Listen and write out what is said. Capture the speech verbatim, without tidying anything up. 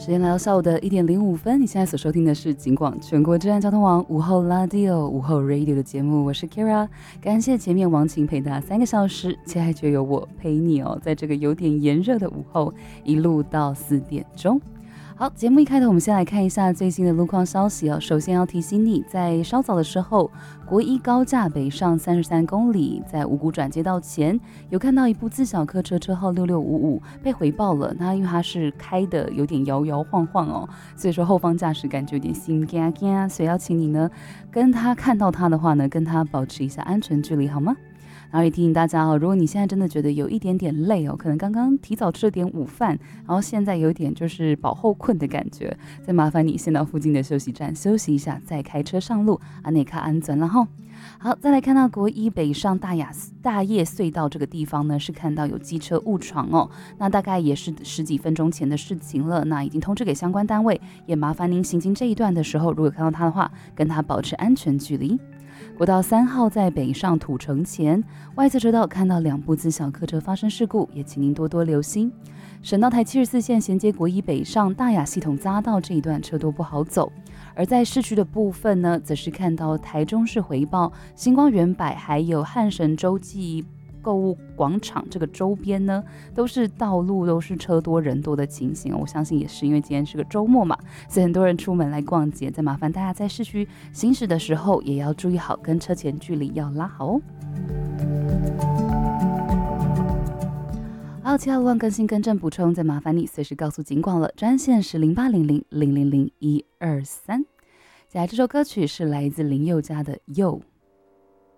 间来到下午的一点零五分，你现在所收听的是警广全国治安交通网午后 Radio 午后 Radio 的节目，我是 Kira， 感谢前面王晴陪大家三个小时，接下来就由我陪你哦，在这个有点炎热的午后，一路到四点钟。好，节目一开头，我们先来看一下最新的路况消息哦。首先要提醒你，在稍早的时候，国一高架北上三十三公里，在五股转接道前，有看到一部自小客车车号六六五五被回报了。那因为它是开的有点摇摇晃晃哦，所以说后方驾驶感觉有点心惊惊，所以要请你呢，跟他看到他的话呢，跟他保持一下安全距离，好吗？然后也提醒大家哦，如果你现在真的觉得有一点点累哦，可能刚刚提早吃了点午饭，然后现在有点就是饱后困的感觉，再麻烦你先到附近的休息站休息一下，再开车上路，安内卡安全了哈。好，再来看到国一北上大雅大叶隧道这个地方呢，是看到有机车误闯哦，那大概也是十几分钟前的事情了，那已经通知给相关单位，也麻烦您行经这一段的时候，如果看到他的话，跟他保持安全距离。国道三号在北上土城前，外侧车道看到两部自小客车发生事故，也请您多多留心。省道台七十四线衔接国一北上大雅系统匝道这一段车多不好走，而在市区的部分呢，则是看到台中市回报星光远百还有汉神洲际购物广场这个周边呢，都是道路都是车多人多的情形，我相信也是因为今天是个周末嘛，所以很多人出门来逛街，再麻烦大家在市区行驶的时候也要注意好跟车前距离要拉好哦。还有其他路况更新更正补充，再麻烦你随时告诉警广了，专线是零八零零零零零一二三。接下来这首歌曲是来自林宥嘉的《又》。